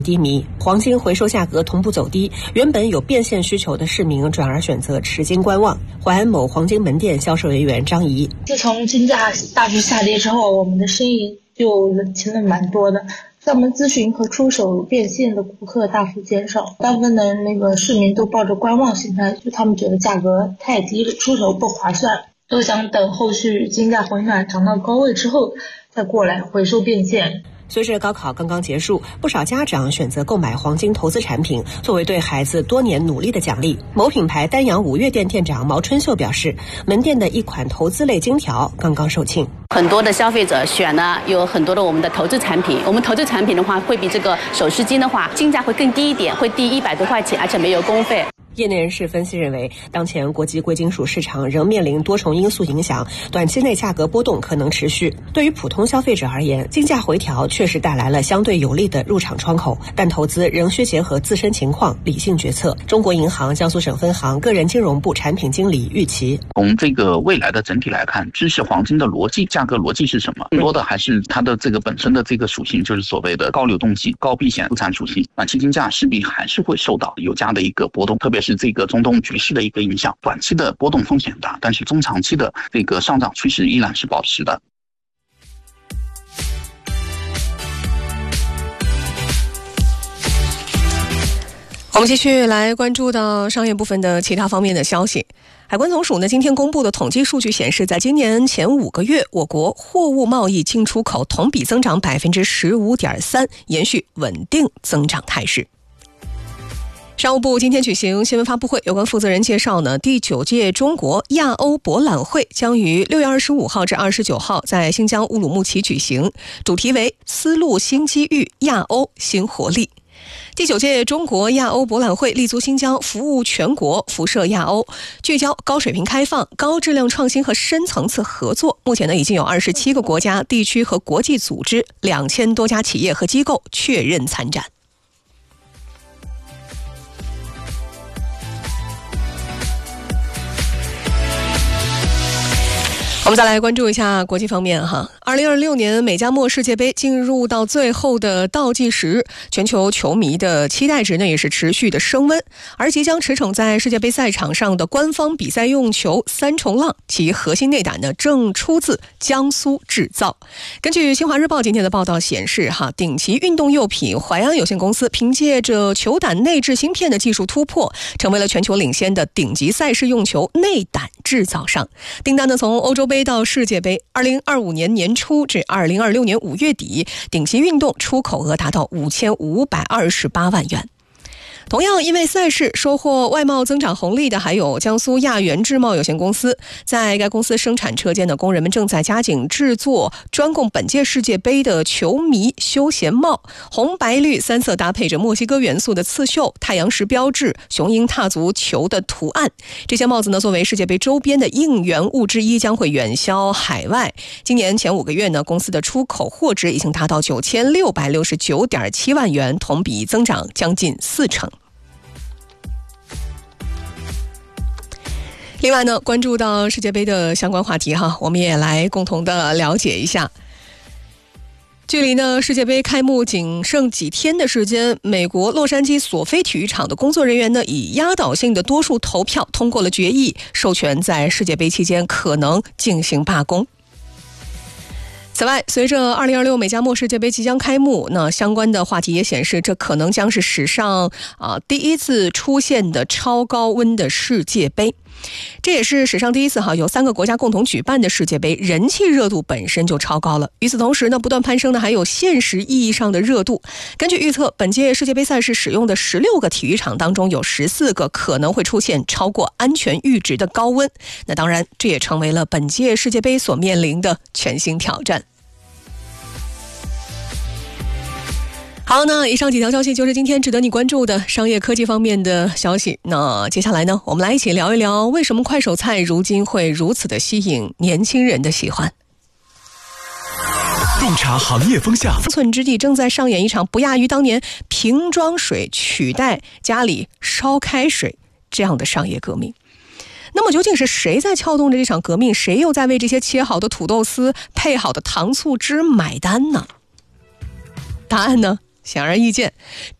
低迷，黄金回收价格同步走低，原本有变现需求的市民转而选择持金观望。淮安某黄金门店销售人员张怡： 自从金价大幅下跌之后，我们的生意就冷清了蛮多的，在我们咨询和出手变现的顾客大幅减少，大部分的市民都抱着观望心态，就他们觉得价格太低了，出手不划算，都想等后续金价回暖涨到高位之后再过来回收变现。 随着高考刚刚结束，不少家长选择购买黄金投资产品，作为对孩子多年努力的奖励。某品牌丹阳五月店店长毛春秀表示，门店的一款投资类金条刚刚售罄。 很多的消费者选呢，有很多的我们的投资产品。我们投资产品的话，会比这个首饰金的话，金价会更低一点，会低100多块钱，而且没有工费。 业内人士分析认为，当前国际贵金属市场仍面临多重因素影响，短期内价格波动可能持续。对于普通消费者而言，金价回调确实带来了相对有利的入场窗口，但投资仍需结合自身情况理性决策。中国银行江苏省分行个人金融部产品经理玉琪： 从这个未来的整体来看，知识黄金的逻辑，价格逻辑是什么？更多的还是它的这个本身的这个属性，就是所谓的高流动性、高避险资产属性。短期金价势必还是会受到有价的一个波动，特别是这个中东局势的一个影响，短期的波动风险大，但是中长期的这个上涨趋势依然是保持的。 我们继续来关注到商业部分的其他方面的消息。海关总署呢今天公布的统计数据显示，在今年前5个月，我国货物贸易进出口同比增长 15.3%， 延续稳定增长态势。商务部今天举行新闻发布会，有关负责人介绍呢，第9届中国亚欧博览会将于6月25号至29号在新疆乌鲁木齐举行，主题为丝路新机遇，亚欧新活力。第9届中国亚欧博览会立足新疆，服务全国，辐射亚欧，聚焦高水平开放、高质量创新和深层次合作。目前呢，已经有27个国家、地区和国际组织2000多家企业和机构确认参展。我们再来关注一下国际方面哈。2026年美加墨世界杯进入到最后的倒计时，全球球迷的期待值呢也是持续的升温。而即将驰骋在世界杯赛场上的官方比赛用球3重浪，其核心内胆呢正出自江苏制造。根据新华日报今天的报道显示哈，顶级运动用品淮安有限公司凭借着球胆内置芯片的技术突破，成为了全球领先的顶级赛事用球内胆制造商。订单呢从欧洲杯到世界杯，2025年年初至2026年5月底，顶级运动出口额达到5528万元。同样因为赛事收获外贸增长红利的还有江苏亚源制贸有限公司。在该公司生产车间的工人们正在加紧制作专供本届世界杯的球迷休闲帽，红白绿3色搭配着墨西哥元素的刺绣、太阳石标志、雄鹰踏足球的图案。这些帽子呢作为世界杯周边的应援物之一，将会远销海外。今年前5个月呢，公司的出口货值已经达到9669.7万元，同比增长将近4成。另外呢，关注到世界杯的相关话题哈，我们也来共同的了解一下。距离呢世界杯开幕仅剩几天的时间，美国洛杉矶索菲体育场的工作人员呢以压倒性的多数投票通过了决议，授权在世界杯期间可能进行罢工。此外，随着2026美加墨世界杯即将开幕，那相关的话题也显示，这可能将是史上第一次出现的超高温的世界杯。这也是史上第一次由3个国家共同举办的世界杯，人气热度本身就超高了。与此同时呢，不断攀升的还有现实意义上的热度。根据预测，本届世界杯赛事使用的16个体育场当中，有14个可能会出现超过安全阈值的高温。那当然，这也成为了本届世界杯所面临的全新挑战。好，那以上几条消息就是今天值得你关注的商业科技方面的消息。那接下来呢，我们来一起聊一聊为什么快手菜如今会如此的吸引年轻人的喜欢。 洞察行业风向， 生存之地正在上演一场不亚于当年瓶装水取代家里烧开水这样的商业革命。那么究竟是谁在撬动着这场革命？谁又在为这些切好的土豆丝配好的糖醋汁买单呢？答案呢显而易见。